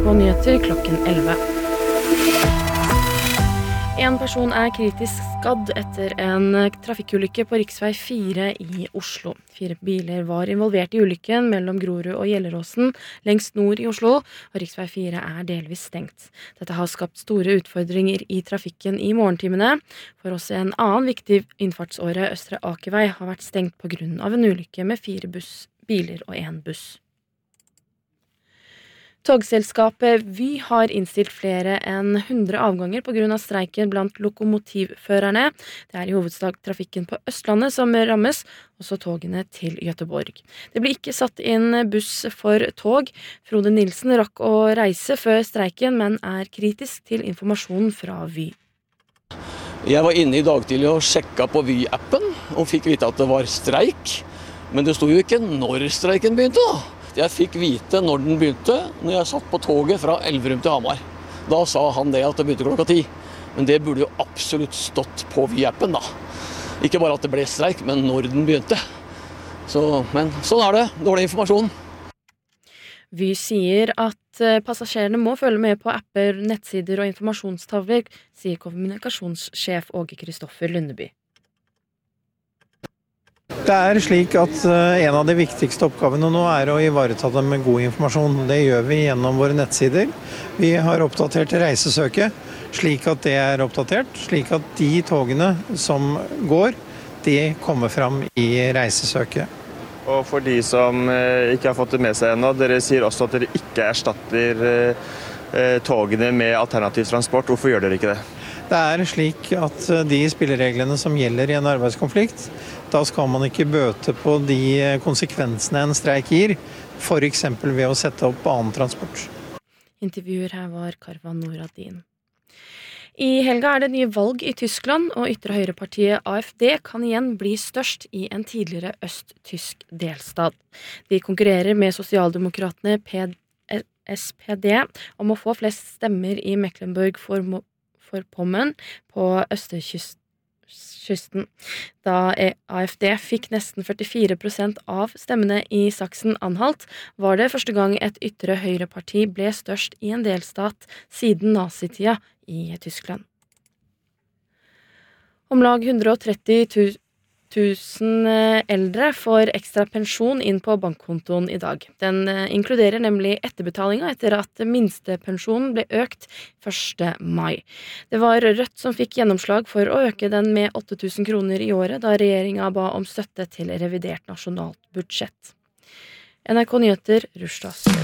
På nyheter klokken 11. En person kritisk skadd etter en trafikkulykke på riksvei 4 i Oslo. 4 biler var involvert i ulykken mellom Grorud og Gjelleråsen, lengst nord i Oslo, og riksvei 4 delvis stengt. Dette har skapt store utfordringer i trafikken i morgentimene, for også en annen viktig innfartsåre, Østre Akervei, har vært stengt på grunn av en ulykke med 4 biler og 1 buss. Togselskapet Vy har innstilt flere enn 100 avganger på grunn av streiken blant lokomotivførerne. Det i hovedsak trafikken på Østlandet som rammes, også togene til Göteborg. Det ble ikke satt inn buss for tog. Frode Nilsen rakk å reise før streiken, men kritisk til informasjonen fra Vy. Jeg var inne i dag tidlig og sjekka på Vy-appen og fikk vite at det var streik. Men det sto jo ikke når streiken begynte da. Jeg fikk vite når den begynte, når jeg satt på toget fra Elverum til Hamar. Da sa han det at det begynte klokka 10. Men det burde jo absolutt stått på Vy-appen da. Ikke bare at det ble streik, men når den begynte. Men sånn det, dårlig informasjon. Vy sier at passasjerene må følge med på apper, nettsider og informasjonstavler, sier kommunikasjonssjef Åge Kristoffer Lundeby. Det slik at en av de viktigste oppgavene nå å ivareta dem med god informasjon. Det gjør vi gjennom våre nettsider. Vi har oppdatert reisesøket, slik at det oppdatert, slik at de togene som går, de kommer fram i reisesøket. Og for de som ikke har fått det med seg ennå, dere sier også at dere ikke erstatter togene med alternativ transport. Hvorfor gjør dere ikke det? Det slik at de spillereglene som gjelder i en arbeidskonflikt, da skal man ikke bøte på de konsekvensene en streik gir, for eksempel ved å sette opp annen transport. Intervjuer her var Karvan Noradin. I helga det nye valg i Tyskland, og ytre høyrepartiet AfD kan igjen bli størst i en tidligere østtysk delstat. De konkurrerer med sosialdemokratene SPD om å få flest stemmer i Mecklenburg-Vorpommern på østkysten. Da AfD fikk nesten 44% av stemmene i Sachsen-Anhalt, var det første gang et ytre høyreparti ble størst i en delstat siden nazitida i Tyskland. Om lag 130 000 eldre får ekstra pensjon inn på bankkontoen i dag. Den inkluderer nemlig etterbetalinga etter at minstepensjonen ble økt 1. mai. Det var Rødt som fikk gjennomslag for å øke den med 8 000 kroner i året, da regjeringa ba om støtte til revidert nasjonalt budsjett. NRK Nyheter, Rushdas.